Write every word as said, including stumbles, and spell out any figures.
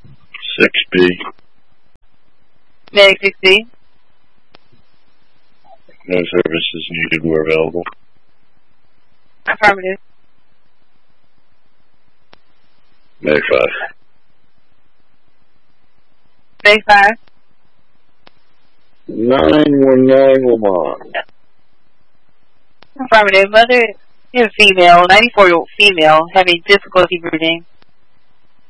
six B. Medic six B. No services needed were available. Affirmative. Medic five. Medic five. nine one nine Lamont. Affirmative. Mother is female, ninety-four-year-old female, having difficulty breathing.